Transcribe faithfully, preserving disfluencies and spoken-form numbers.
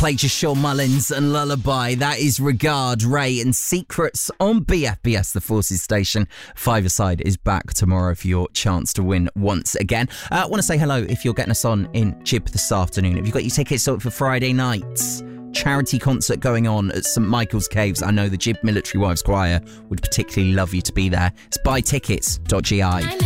Played you Shawn Mullins and Lullaby. That is Regard, Ray and Secrets on B F B S, the Forces station. Five-a-side is back tomorrow for your chance to win once again. I uh, want to say hello if you're getting us on in Jib this afternoon. Have you got your tickets up for Friday night's charity concert going on at St Michael's Caves? I know the Jib Military Wives Choir would particularly love you to be there. It's buy tickets dot G I.